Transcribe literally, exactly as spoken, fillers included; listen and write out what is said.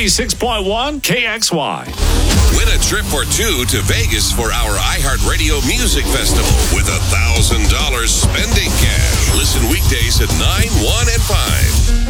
ninety-six point one K X Y. Win a trip or two to Vegas for our iHeartRadio Music Festival with one thousand dollars spending cash. Listen weekdays at nine, one, and five.